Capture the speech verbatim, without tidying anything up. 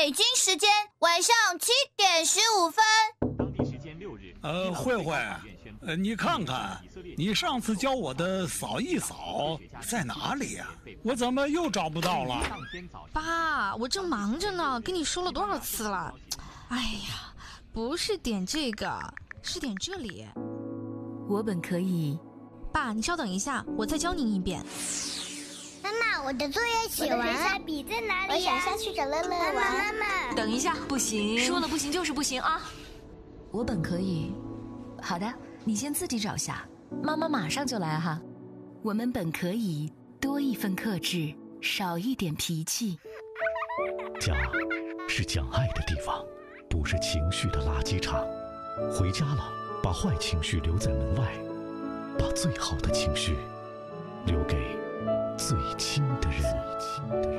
北京时间晚上七点十五分。 当地时间六日。 呃，慧慧，呃，你看看，你上次教我的扫一扫在哪里呀、啊？我怎么又找不到了？ 爸，我正忙着呢，跟你说了多少次了？哎呀，不是点这个，是点这里。 我本可以。 爸，你稍等一下，我再教您一遍。 妈妈，我的作业写完了。我的水彩笔在哪里呀？我想下去找乐乐玩。妈妈，妈妈， 等一下，不行，说了不行就是不行啊！我本可以。好的，你先自己找下，妈妈马上就来哈。我们本可以多一份克制，少一点脾气。 家是讲爱的地方，不是情绪的垃圾场。回家了，把坏情绪留在门外，把最好的情绪留给最亲的人。